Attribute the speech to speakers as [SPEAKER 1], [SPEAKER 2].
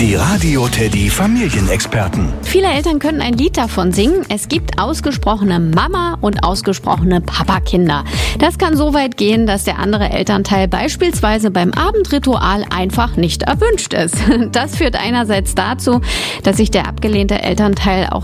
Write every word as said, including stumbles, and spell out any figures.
[SPEAKER 1] Die Radio Teddy Familienexperten.
[SPEAKER 2] Viele Eltern können ein Lied davon singen. Es gibt ausgesprochene Mama- und ausgesprochene Papakinder. Das kann so weit gehen, dass der andere Elternteil beispielsweise beim Abendritual einfach nicht erwünscht ist. Das führt einerseits dazu, dass sich der abgelehnte Elternteil auch